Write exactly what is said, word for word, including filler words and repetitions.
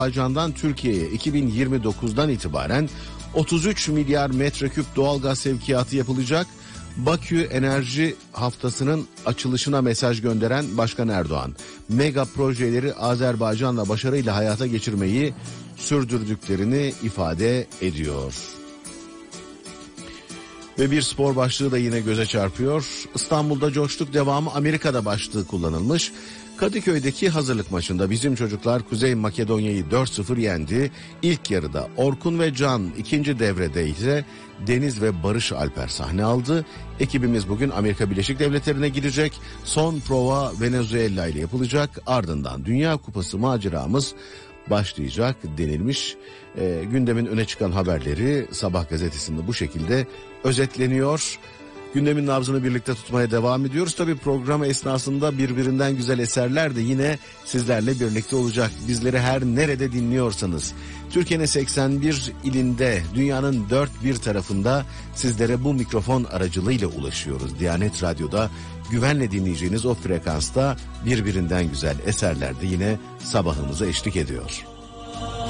Azerbaycan'dan Türkiye'ye iki bin yirmi dokuzdan itibaren otuz üç milyar metreküp doğalgaz sevkiyatı yapılacak. Bakü Enerji Haftası'nın açılışına mesaj gönderen Başkan Erdoğan, mega projeleri Azerbaycan'la başarıyla hayata geçirmeyi sürdürdüklerini ifade ediyor. Ve bir spor başlığı da yine göze çarpıyor. İstanbul'da coştuk devamı Amerika'da başlığı kullanılmış. Kadıköy'deki hazırlık maçında bizim çocuklar Kuzey Makedonya'yı dört sıfır yendi. İlk yarıda Orkun ve Can, ikinci devrede ise Deniz ve Barış Alper sahne aldı. Ekibimiz bugün Amerika Birleşik Devletleri'ne gidecek. Son prova Venezuela ile yapılacak. Ardından Dünya Kupası maceramız başlayacak denilmiş. E, gündemin öne çıkan haberleri Sabah gazetesinde bu şekilde özetleniyor. Gündemin nabzını birlikte tutmaya devam ediyoruz. Tabii program esnasında birbirinden güzel eserler de yine sizlerle birlikte olacak. Bizleri her nerede dinliyorsanız, Türkiye'nin seksen bir ilinde, dünyanın dört bir tarafında sizlere bu mikrofon aracılığıyla ulaşıyoruz. Diyanet Radyo'da güvenle dinleyeceğiniz o frekansta birbirinden güzel eserler de yine sabahımıza eşlik ediyor.